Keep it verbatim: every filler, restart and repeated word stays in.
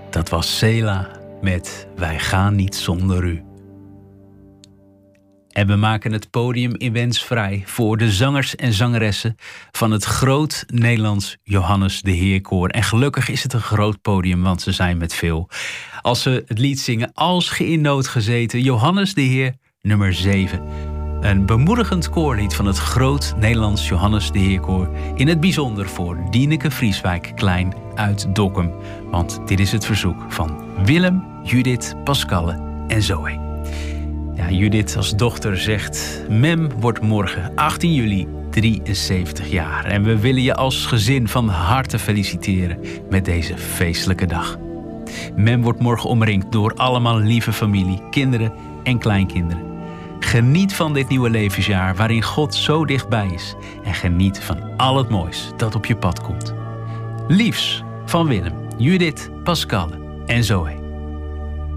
Dat was Sela met Wij gaan niet zonder u. En we maken het podium immens vrij voor de zangers en zangeressen van het Groot Nederlands Johannes de Heerkoor. En gelukkig is het een groot podium, want ze zijn met veel. Als ze het lied zingen Als ge in nood gezeten, Johannes de Heer, nummer zeven. Een bemoedigend koorlied van het Groot Nederlands Johannes de Heerkoor. In het bijzonder voor Dieneke Vrieswijk Klein uit Dokkum. Want dit is het verzoek van Willem, Judith, Pascalle en Zoe. Ja, Judith als dochter zegt: Mem wordt morgen achttien juli drieënzeventig jaar. En we willen je als gezin van harte feliciteren met deze feestelijke dag. Mem wordt morgen omringd door allemaal lieve familie, kinderen en kleinkinderen. Geniet van dit nieuwe levensjaar waarin God zo dichtbij is. En geniet van al het moois dat op je pad komt. Liefs van Willem, Judith, Pascalle en Zoe.